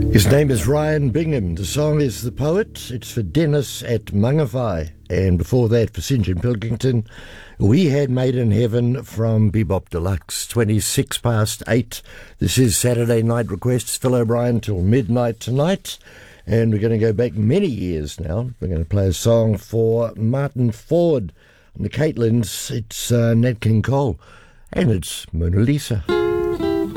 His name is Ryan Bingham. The song is The Poet. It's for Dennis at Mangawhai. And before that, for St. John Pilkington, we had Made in Heaven from Bebop Deluxe, 8:26. This is Saturday Night Requests. Phil O'Brien till midnight tonight. And we're going to go back many years now. We're going to play a song for Martin Ford on the Caitlin's. It's Nat King Cole. And it's Mona Lisa.